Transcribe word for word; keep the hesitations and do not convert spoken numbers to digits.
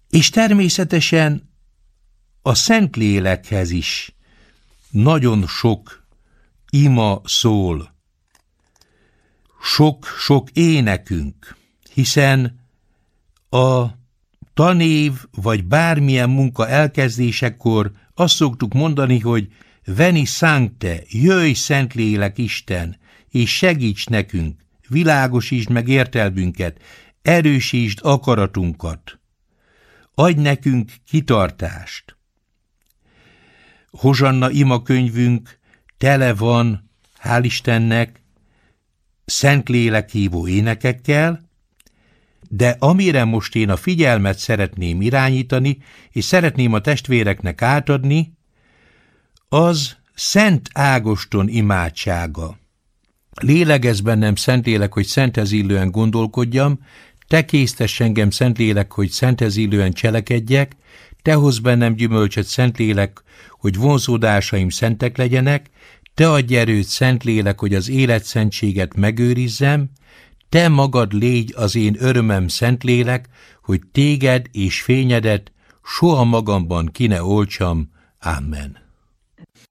És természetesen a Szentlélekhez is nagyon sok ima szól, sok-sok énekünk, hiszen a tanév vagy bármilyen munka elkezdésekor azt szoktuk mondani, hogy Veni Sancte, jöjj Szentlélek Isten, és segíts nekünk, világosítsd meg értelmünket, erősítsd akaratunkat, adj nekünk kitartást. Hozsanna imakönyvünk tele van, hál' Istennek, Szentlélek-hívó énekekkel, de amire most én a figyelmet szeretném irányítani, és szeretném a testvéreknek átadni, az Szent Ágoston imádsága. Lélegez bennem, Szentlélek, hogy szenthez illően gondolkodjam, te késztess engem, Szentlélek, hogy szenthez illően cselekedjek, te hozz bennem gyümölcsöt, Szentlélek, hogy vonzódásaim szentek legyenek, te adj erőt, Szentlélek, hogy az életszentséget megőrizzem, te magad légy az én örömem, Szentlélek, hogy téged és fényedet soha magamban ki ne oltsam. Amen.